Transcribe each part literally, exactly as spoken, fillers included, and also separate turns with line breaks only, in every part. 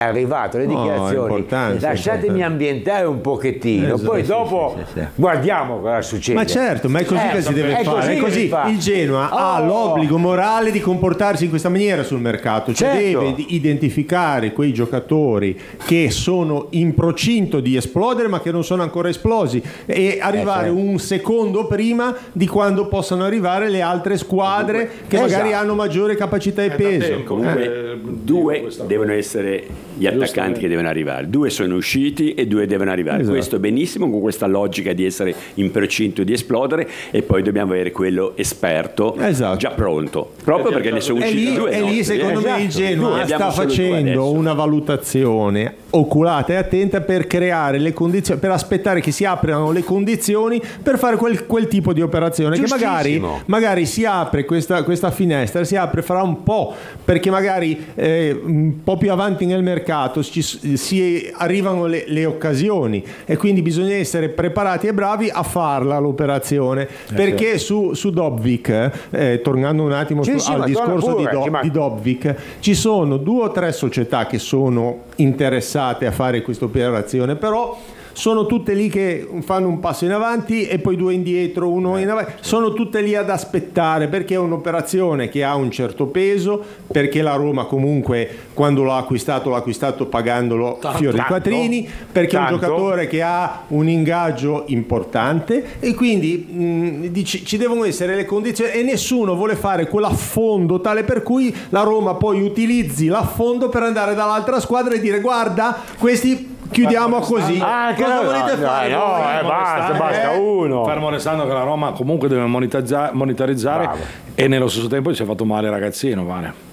è arrivato, le dichiarazioni,
no,
lasciatemi ambientare un pochettino, esatto, poi dopo sì, sì, sì. guardiamo cosa succede.
Ma certo, ma è così eh, che si deve
è
fare,
così
è così.
Fa.
Il Genoa
oh.
ha l'obbligo morale di comportarsi in questa maniera sul mercato, cioè
certo.
deve identificare quei giocatori che sono in procinto di esplodere ma che non sono ancora esplosi e arrivare eh, certo. un secondo prima di quando possano arrivare le altre squadre che esatto. magari hanno maggiore capacità e peso.
Comunque, eh. due devono essere gli attaccanti che devono arrivare, due sono usciti e due devono arrivare, esatto. questo benissimo con questa logica di essere in procinto di esplodere, e poi dobbiamo avere quello esperto esatto. già pronto, proprio perché ne sono usciti
lì,
due
e lì secondo
esatto.
me il Genoa sta facendo una valutazione oculata e attenta per creare le condizioni, per aspettare che si aprano le condizioni per fare quel, quel tipo di operazione, che magari, magari si apre questa, questa finestra, si apre fra un po', perché magari eh, un po' più avanti nel mercato ci, si arrivano le, le occasioni, e quindi bisogna essere preparati e bravi a farla l'operazione, eh perché sì. su, su Dobvik, eh, tornando un attimo
sì,
su,
sì,
al discorso
pure,
di, Do, di Dobvik, ci sono due o tre società che sono interessate a fare questa operazione, però sono tutte lì che fanno un passo in avanti e poi due indietro, uno in avanti, sono tutte lì ad aspettare, perché è un'operazione che ha un certo peso, perché la Roma comunque quando l'ha acquistato l'ha acquistato pagandolo tanto, fiori di quattrini, perché tanto. È un giocatore che ha un ingaggio importante, e quindi mh, ci devono essere le condizioni, e nessuno vuole fare quell'affondo tale per cui la Roma poi utilizzi l'affondo per andare dall'altra squadra e dire guarda, questi chiudiamo così.
Ah, cosa
no,
volete
no,
fare?
No,
no, eh, basta, basta uno.
Fermo restando che la Roma comunque deve monetizzare, bravo. E nello stesso tempo si è fatto male il ragazzino, vale.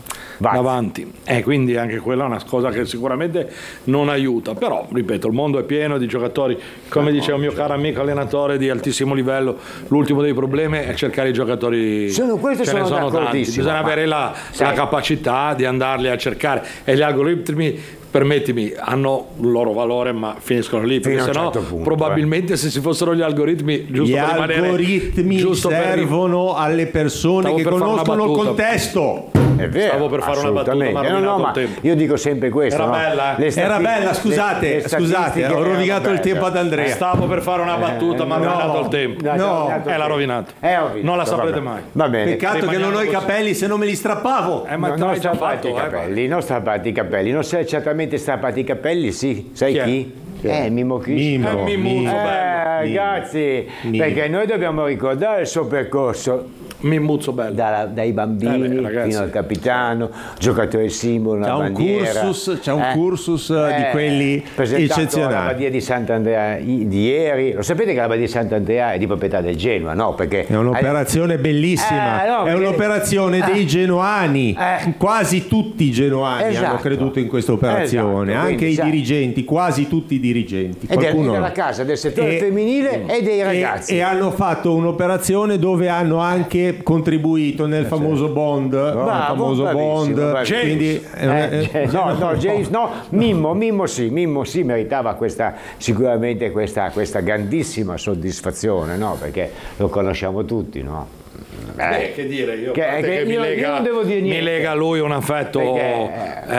Davanti, e quindi anche quella è una cosa che sicuramente non aiuta, però ripeto, il mondo è pieno di giocatori, come diceva un mio caro amico allenatore di altissimo livello, l'ultimo dei problemi è cercare i giocatori,
sono, questo
ce ne
sono,
sono tanti, bisogna avere la, la capacità di andarli a cercare, e gli algoritmi, permettimi, hanno il loro valore, ma finiscono lì, perché sennò certo punto, probabilmente eh. se ci fossero gli algoritmi, giusto
gli
per rimanere,
algoritmi giusto servono per... alle persone Stavo che conoscono il contesto.
È vero,
stavo per fare una battuta, ma
no, no, ma io dico sempre questo.
Era
no?
bella, eh?
stati-
Era bella, scusate,
le, le
scusate, ho rovinato il tempo ad Andrea.
Stavo per fare una battuta, eh, ma ha
no,
rovinato il tempo.
No, no
e l'ha rovinato. Non la saprete mai.
Va bene.
Peccato che non ho i capelli, se non me li strappavo.
Eh, ma
no,
te
non
l'hai già
strappati
fatto,
i capelli,
eh,
non strappati i capelli, non sei certamente strappati i capelli, sì. Sai chi? chi? chi? Eh, Mimmo Cristo.
Mimmo,
eh, Mimmo,
eh, ragazzi,
Mimmo.
Perché noi dobbiamo ricordare il suo percorso.
Mimmuzzo bello.
Da, dai bambini eh beh, fino al capitano, giocatore simbolo, una
c'è un
bandiera.
cursus, c'è un
eh,
cursus
eh,
di quelli eccezionali.
La Badia di Sant'Andrea di ieri, lo sapete che la Badia di Sant'Andrea è di proprietà del Genoa, no? Perché
è un'operazione hai... bellissima, eh, no, è un'operazione eh, dei genoani, eh, quasi tutti i genoani esatto. hanno creduto in questa operazione, esatto, anche i sai... dirigenti, quasi tutti i dirigenti.
Ed è della casa del settore e, femminile e dei ragazzi.
E, e hanno fatto un'operazione dove hanno anche contribuito nel famoso bond,
bravo,
nel famoso bond, quindi
eh, eh, no, no, James, no, Mimmo, Mimmo sì, Mimmo sì meritava questa sicuramente questa, questa grandissima soddisfazione, no? Perché lo conosciamo tutti, no?
Beh, che dire, io,
che, che
che
io,
mi, lega,
io non devo dire niente.
Mi lega a lui un affetto
perché,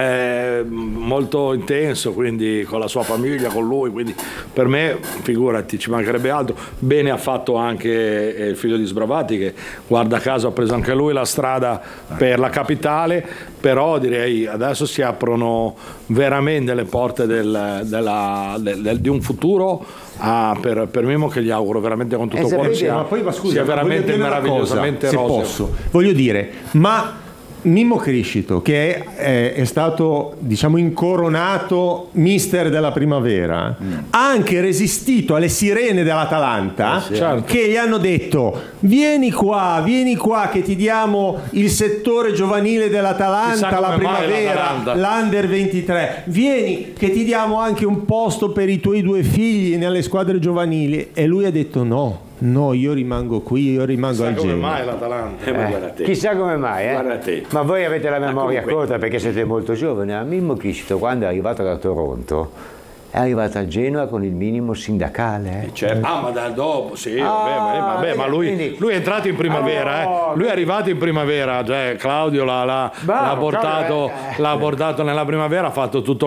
eh, molto intenso, quindi con la sua famiglia, con lui, quindi per me, figurati, ci mancherebbe altro. Bene ha fatto anche il figlio di Sbravati, che guarda caso ha preso anche lui la strada per la capitale, però direi adesso si aprono veramente le porte del, della, del, del, di un futuro Ah, per, per Mimmo, che gli auguro veramente con tutto
eh,
cuore
sia,
ma poi, ma scusa,
sia
ma
veramente meravigliosamente
cosa, se
roseo.
posso, voglio dire, ma Mimmo Criscito, che è, è, è stato diciamo incoronato mister della primavera, mm. ha anche resistito alle sirene dell'Atalanta,
eh, certo.
che gli hanno detto vieni qua, vieni qua che ti diamo il settore giovanile dell'Atalanta, la primavera, l'Under ventitré, vieni che ti diamo anche un posto per i tuoi due figli nelle squadre giovanili, e lui ha detto no. No, io rimango qui, io rimango al Genoa.
Chissà come mai l'Atalanta.
Eh, ma guarda te.
Chissà come mai, eh?
Guarda te.
Ma voi avete la memoria
comunque...
corta perché siete molto giovani. A Mimmo Criscito, quando è arrivato da Toronto, è arrivato a Genoa con il minimo sindacale. Eh?
Certo. Ah, ma dal dopo, sì,
ah,
vabbè, ma, vabbè, ma lui,
quindi...
lui è entrato in primavera, oh, eh. lui è arrivato in primavera, cioè Claudio l'ha, l'ha, l'ha, portato, l'ha portato nella primavera, ha fatto tutto